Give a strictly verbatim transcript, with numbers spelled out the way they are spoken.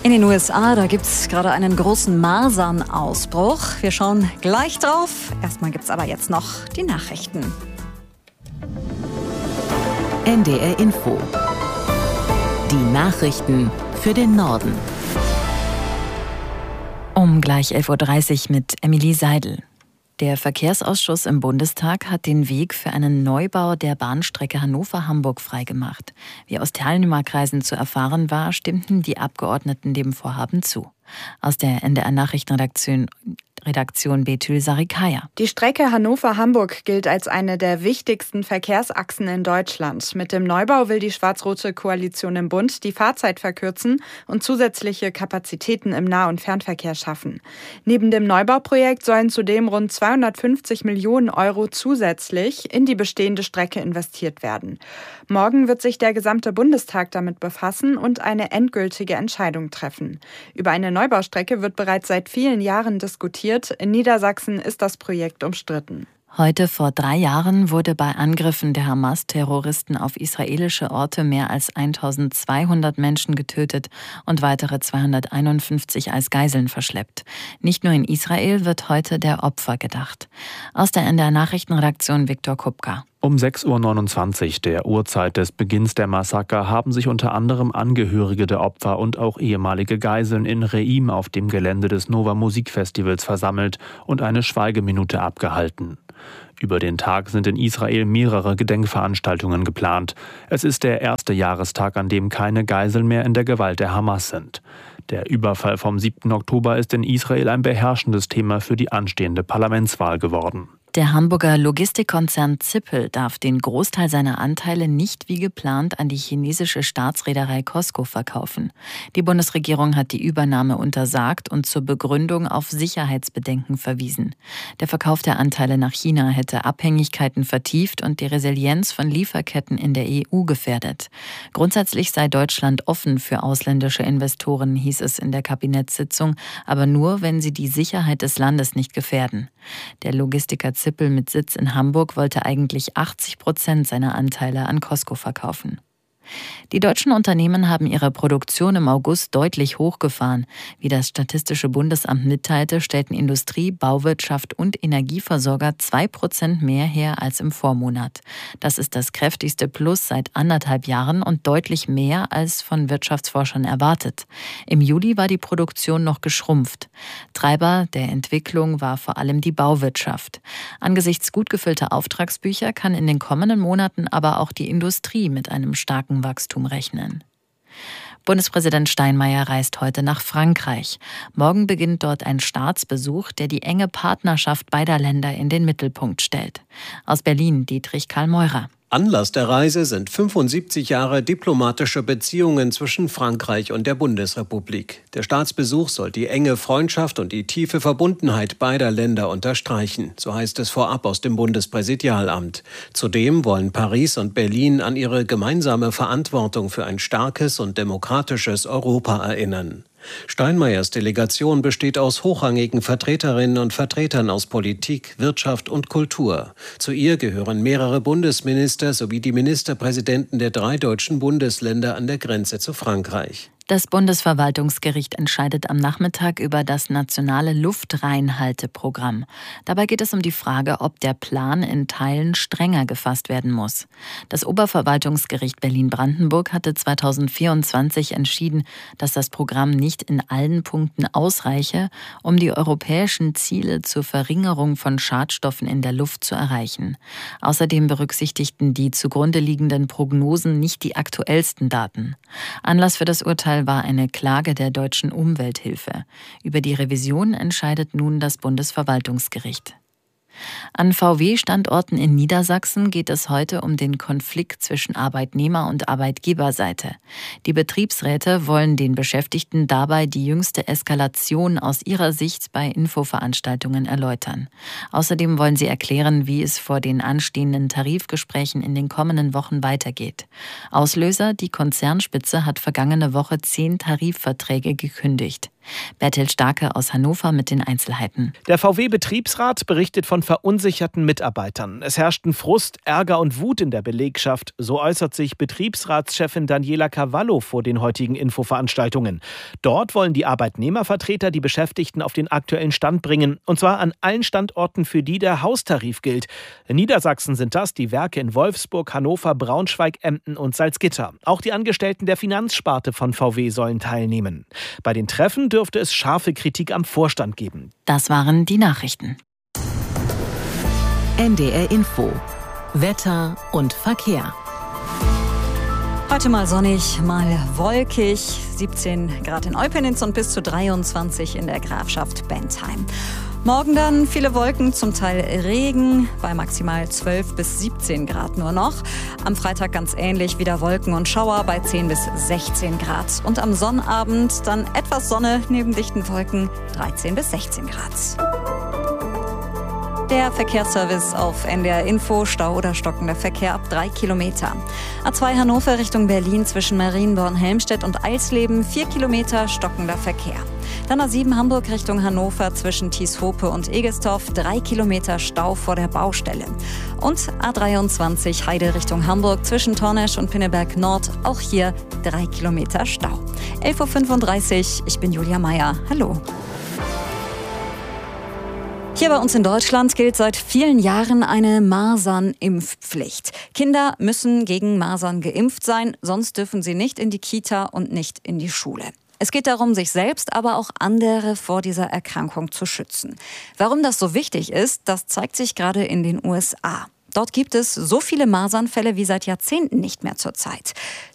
In den U S A, da gibt es gerade einen großen Masernausbruch. Wir schauen gleich drauf. Erstmal gibt es aber jetzt noch die Nachrichten. N D R Info. Die Nachrichten für den Norden. Um gleich elf Uhr dreißig mit Emilie Seidel. Der Verkehrsausschuss im Bundestag hat den Weg für einen Neubau der Bahnstrecke Hannover-Hamburg freigemacht. Wie aus Teilnehmerkreisen zu erfahren war, stimmten die Abgeordneten dem Vorhaben zu. Aus der N D R-Nachrichtenredaktion Redaktion Betül Sarikaya. Die Strecke Hannover-Hamburg gilt als eine der wichtigsten Verkehrsachsen in Deutschland. Mit dem Neubau will die schwarz-rote Koalition im Bund die Fahrzeit verkürzen und zusätzliche Kapazitäten im Nah- und Fernverkehr schaffen. Neben dem Neubauprojekt sollen zudem rund zweihundertfünfzig Millionen Euro zusätzlich in die bestehende Strecke investiert werden. Morgen wird sich der gesamte Bundestag damit befassen und eine endgültige Entscheidung treffen. Über eine Neubaustrecke wird bereits seit vielen Jahren diskutiert. In Niedersachsen ist das Projekt umstritten. Heute vor drei Jahren wurde bei Angriffen der Hamas-Terroristen auf israelische Orte mehr als eintausendzweihundert Menschen getötet und weitere zweihunderteinundfünfzig als Geiseln verschleppt. Nicht nur in Israel wird heute der Opfer gedacht. Aus der N D R-Nachrichtenredaktion Viktor Kupka. Um sechs Uhr neunundzwanzig, der Uhrzeit des Beginns der Massaker, haben sich unter anderem Angehörige der Opfer und auch ehemalige Geiseln in Reim auf dem Gelände des Nova Musikfestivals versammelt und eine Schweigeminute abgehalten. Über den Tag sind in Israel mehrere Gedenkveranstaltungen geplant. Es ist der erste Jahrestag, an dem keine Geiseln mehr in der Gewalt der Hamas sind. Der Überfall vom siebten Oktober ist in Israel ein beherrschendes Thema für die anstehende Parlamentswahl geworden. Der Hamburger Logistikkonzern Zippel darf den Großteil seiner Anteile nicht wie geplant an die chinesische Staatsreederei COSCO verkaufen. Die Bundesregierung hat die Übernahme untersagt und zur Begründung auf Sicherheitsbedenken verwiesen. Der Verkauf der Anteile nach China hätte Abhängigkeiten vertieft und die Resilienz von Lieferketten in der E U gefährdet. Grundsätzlich sei Deutschland offen für ausländische Investoren, hieß es in der Kabinettssitzung, aber nur, wenn sie die Sicherheit des Landes nicht gefährden. Der Logistiker Zippel mit Sitz in Hamburg wollte eigentlich achtzig Prozent seiner Anteile an COSCO verkaufen. Die deutschen Unternehmen haben ihre Produktion im August deutlich hochgefahren. Wie das Statistische Bundesamt mitteilte, stellten Industrie, Bauwirtschaft und Energieversorger zwei Prozent mehr her als im Vormonat. Das ist das kräftigste Plus seit anderthalb Jahren und deutlich mehr als von Wirtschaftsforschern erwartet. Im Juli war die Produktion noch geschrumpft. Treiber der Entwicklung war vor allem die Bauwirtschaft. Angesichts gut gefüllter Auftragsbücher kann in den kommenden Monaten aber auch die Industrie mit einem starken Wachstum rechnen. Bundespräsident Steinmeier reist heute nach Frankreich. Morgen beginnt dort ein Staatsbesuch, der die enge Partnerschaft beider Länder in den Mittelpunkt stellt. Aus Berlin Dietrich Karl Meurer. Anlass der Reise sind fünfundsiebzig Jahre diplomatische Beziehungen zwischen Frankreich und der Bundesrepublik. Der Staatsbesuch soll die enge Freundschaft und die tiefe Verbundenheit beider Länder unterstreichen, so heißt es vorab aus dem Bundespräsidialamt. Zudem wollen Paris und Berlin an ihre gemeinsame Verantwortung für ein starkes und demokratisches Europa erinnern. Steinmeiers Delegation besteht aus hochrangigen Vertreterinnen und Vertretern aus Politik, Wirtschaft und Kultur. Zu ihr gehören mehrere Bundesminister sowie die Ministerpräsidenten der drei deutschen Bundesländer an der Grenze zu Frankreich. Das Bundesverwaltungsgericht entscheidet am Nachmittag über das nationale Luftreinhalteprogramm. Dabei geht es um die Frage, ob der Plan in Teilen strenger gefasst werden muss. Das Oberverwaltungsgericht Berlin-Brandenburg hatte zweitausendvierundzwanzig entschieden, dass das Programm nicht in allen Punkten ausreiche, um die europäischen Ziele zur Verringerung von Schadstoffen in der Luft zu erreichen. Außerdem berücksichtigten die zugrunde liegenden Prognosen nicht die aktuellsten Daten. Anlass für das Urteil war eine Klage der Deutschen Umwelthilfe. Über die Revision entscheidet nun das Bundesverwaltungsgericht. An V W-Standorten in Niedersachsen geht es heute um den Konflikt zwischen Arbeitnehmer- und Arbeitgeberseite. Die Betriebsräte wollen den Beschäftigten dabei die jüngste Eskalation aus ihrer Sicht bei Infoveranstaltungen erläutern. Außerdem wollen sie erklären, wie es vor den anstehenden Tarifgesprächen in den kommenden Wochen weitergeht. Auslöser: die Konzernspitze hat vergangene Woche zehn Tarifverträge gekündigt. Bertil Starke aus Hannover mit den Einzelheiten. Der V W-Betriebsrat berichtet von verunsicherten Mitarbeitern. Es herrschten Frust, Ärger und Wut in der Belegschaft. So äußert sich Betriebsratschefin Daniela Cavallo vor den heutigen Infoveranstaltungen. Dort wollen die Arbeitnehmervertreter die Beschäftigten auf den aktuellen Stand bringen. Und zwar an allen Standorten, für die der Haustarif gilt. In Niedersachsen sind das die Werke in Wolfsburg, Hannover, Braunschweig, Emden und Salzgitter. Auch die Angestellten der Finanzsparte von V W sollen teilnehmen. Bei den Treffen dürfte es scharfe Kritik am Vorstand geben. Das waren die Nachrichten. N D R Info. Wetter und Verkehr. Heute mal sonnig, mal wolkig. siebzehn Grad in Eupenitz und bis zu dreiundzwanzig in der Grafschaft Bentheim. Morgen dann viele Wolken, zum Teil Regen, bei maximal zwölf bis siebzehn Grad nur noch. Am Freitag ganz ähnlich, wieder Wolken und Schauer bei zehn bis sechzehn Grad. Und am Sonnabend dann etwas Sonne neben dichten Wolken, dreizehn bis sechzehn Grad. Der Verkehrsservice auf N D R Info, Stau oder stockender Verkehr ab drei Kilometer. A zwei Hannover Richtung Berlin zwischen Marienborn-Helmstedt und Eisleben, vier Kilometer stockender Verkehr. Dann A sieben Hamburg Richtung Hannover zwischen Tieshope und Egestorf, drei Kilometer Stau vor der Baustelle. Und A dreiundzwanzig Heide Richtung Hamburg zwischen Tornesch und Pinneberg Nord, auch hier drei Kilometer Stau. elf Uhr fünfunddreißig, ich bin Julia Meyer. Hallo. Hier bei uns in Deutschland gilt seit vielen Jahren eine Masernimpfpflicht. Kinder müssen gegen Masern geimpft sein, sonst dürfen sie nicht in die Kita und nicht in die Schule. Es geht darum, sich selbst, aber auch andere vor dieser Erkrankung zu schützen. Warum das so wichtig ist, das zeigt sich gerade in den U S A. Dort gibt es so viele Masernfälle wie seit Jahrzehnten nicht mehr zurzeit.